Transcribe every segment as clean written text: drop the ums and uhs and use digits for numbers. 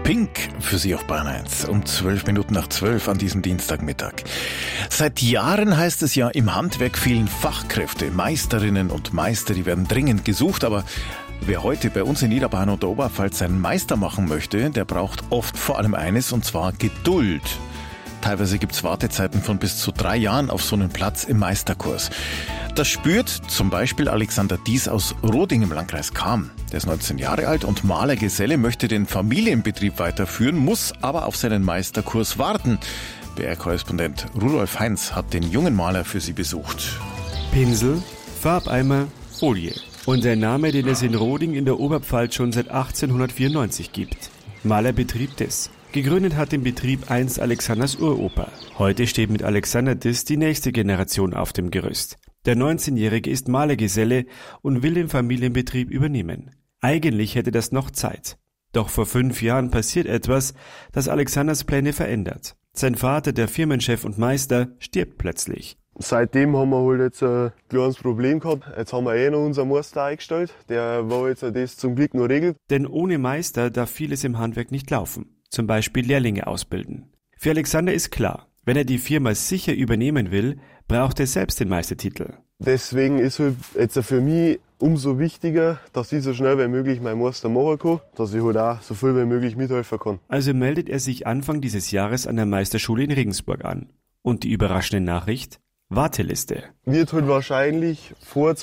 Pink für Sie auf Bayern 1 um 11:12 an diesem Dienstagmittag. Seit Jahren heißt es ja, im Handwerk fehlen Fachkräfte, Meisterinnen und Meister, die werden dringend gesucht, aber wer heute bei uns in Niederbayern und der Oberpfalz seinen Meister machen möchte, der braucht oft vor allem eines, und zwar Geduld. Teilweise gibt's Wartezeiten von bis zu 3 Jahren auf so einen Platz im Meisterkurs. Das spürt zum Beispiel Alexander Dies aus Roding im Landkreis Cham. Der ist 19 Jahre alt und Malergeselle, möchte den Familienbetrieb weiterführen, muss aber auf seinen Meisterkurs warten. BR-Korrespondent Rudolf Heinz hat den jungen Maler für Sie besucht. Pinsel, Farbeimer, Folie. Und der Name, den es in Roding in der Oberpfalz schon seit 1894 gibt. Malerbetrieb Diss. Gegründet hat den Betrieb einst Alexanders Uropa. Heute steht mit Alexander Diss die nächste Generation auf dem Gerüst. Der 19-Jährige ist Malergeselle und will den Familienbetrieb übernehmen. Eigentlich hätte das noch Zeit. Doch vor 5 Jahren passiert etwas, das Alexanders Pläne verändert. Sein Vater, der Firmenchef und Meister, stirbt plötzlich. Seitdem haben wir halt jetzt ein kleines Problem gehabt. Jetzt haben wir noch unseren Meister eingestellt. Der war jetzt das zum Glück noch regelt. Denn ohne Meister darf vieles im Handwerk nicht laufen. Zum Beispiel Lehrlinge ausbilden. Für Alexander ist klar, wenn er die Firma sicher übernehmen will, braucht er selbst den Meistertitel. Deswegen ist halt jetzt für mich umso wichtiger, dass ich so schnell wie möglich meinen Meister machen kann, dass ich halt auch so viel wie möglich mithelfen kann. Also meldet er sich Anfang dieses Jahres an der Meisterschule in Regensburg an. Und die überraschende Nachricht? Warteliste. Wird halt wahrscheinlich vor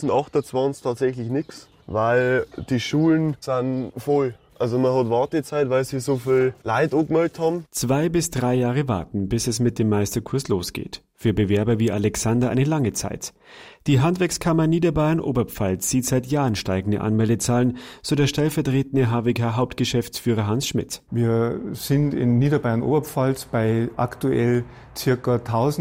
2028 tatsächlich nichts, weil die Schulen sind voll. Also man hat Wartezeit, weil sich so viel Leute angemeldet haben. 2 bis 3 Jahre warten, bis es mit dem Meisterkurs losgeht. Für Bewerber wie Alexander eine lange Zeit. Die Handwerkskammer Niederbayern-Oberpfalz sieht seit Jahren steigende Anmeldezahlen, so der stellvertretende HWK-Hauptgeschäftsführer Hans Schmidt. Wir sind in Niederbayern-Oberpfalz bei aktuell ca.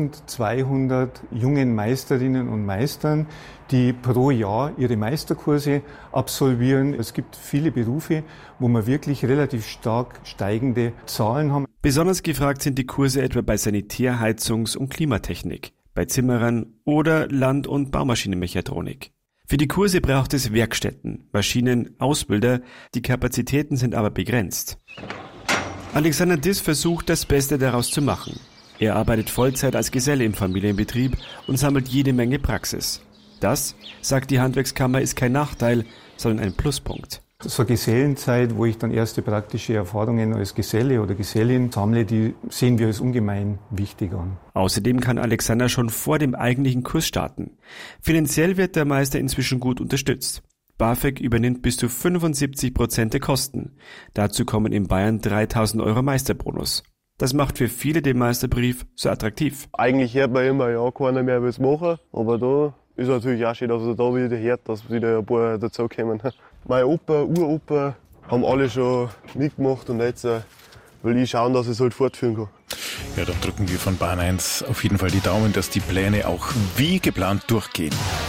1200 jungen Meisterinnen und Meistern, die pro Jahr ihre Meisterkurse absolvieren. Es gibt viele Berufe, wo wir wirklich relativ stark steigende Zahlen haben. Besonders gefragt sind die Kurse etwa bei Sanitär-, Heizungs- und Klimatechnik, bei Zimmerern oder Land- und Baumaschinenmechatronik. Für die Kurse braucht es Werkstätten, Maschinen, Ausbilder, die Kapazitäten sind aber begrenzt. Alexander Diss versucht, das Beste daraus zu machen. Er arbeitet Vollzeit als Geselle im Familienbetrieb und sammelt jede Menge Praxis. Das, sagt die Handwerkskammer, ist kein Nachteil, sondern ein Pluspunkt. So Gesellenzeit, wo ich dann erste praktische Erfahrungen als Geselle oder Gesellin sammle, die sehen wir als ungemein wichtig an. Außerdem kann Alexander schon vor dem eigentlichen Kurs starten. Finanziell wird der Meister inzwischen gut unterstützt. BAföG übernimmt bis zu 75% der Kosten. Dazu kommen in Bayern 3.000 € Meisterbonus. Das macht für viele den Meisterbrief so attraktiv. Eigentlich hört man immer, ja, keiner mehr will es machen, aber da ist natürlich auch schön, dass er da wieder hört, dass wieder ein paar dazukommen. Mein Opa, Uropa haben alle schon mitgemacht und jetzt will ich schauen, dass ich es halt fortführen kann. Ja, dann drücken wir von Bayern 1 auf jeden Fall die Daumen, dass die Pläne auch wie geplant durchgehen.